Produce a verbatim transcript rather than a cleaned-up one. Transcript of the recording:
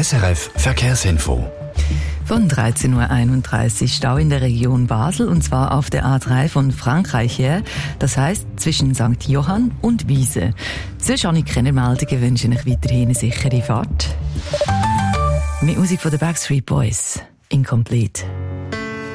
S R F Verkehrsinfo. Von dreizehn Uhr einunddreißig Stau in der Region Basel, und zwar auf der A drei von Frankreich her. Das heisst zwischen Sankt Johann und Wiese. Sonst habe ich keine Meldungen, wünsche ich weiterhin eine sichere Fahrt. Mit Musik von den Backstreet Boys. Incomplete.